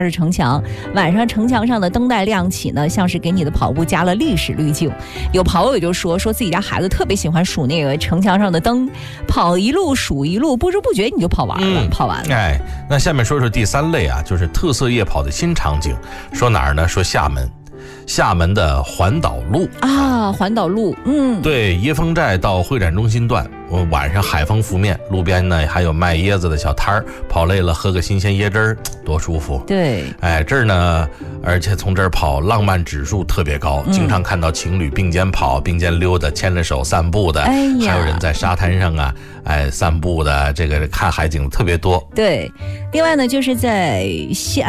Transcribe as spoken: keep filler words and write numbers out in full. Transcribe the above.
是城墙，晚上城墙上的灯带亮起呢，像是给你的跑步加了历史滤镜。有跑友就说说自己家孩子特别喜欢数那个城墙上的灯，跑一路数一路，不知不觉你就跑完了，嗯、跑完了。 哎，那下面说说第三类啊，就是特色夜跑的新场景。说哪儿呢？说厦门。厦门的环岛路啊，环岛路，嗯， 对，椰风寨到会展中心段，我晚上海风拂面，路边呢还有卖椰子的小摊儿，跑累了喝个新鲜椰汁儿，多舒服。 对， 哎，这儿呢，而且从这儿跑，浪漫指数特别高，嗯、经常看到情侣并肩跑、并肩溜达、牵着手散步的， 哎呀， 还有人在沙滩上啊，哎，散步的，这个看海景特别多。 对，另外呢，就是在西安。